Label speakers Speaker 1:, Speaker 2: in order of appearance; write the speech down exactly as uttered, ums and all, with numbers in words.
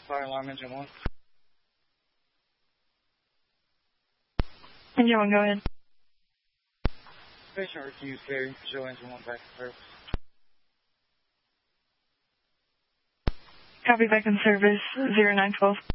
Speaker 1: Fire alarm, engine one.
Speaker 2: Engine one, go ahead.
Speaker 1: Patient refused carry. Show engine one back to service.
Speaker 2: Copy, back in service, zero nine twelve.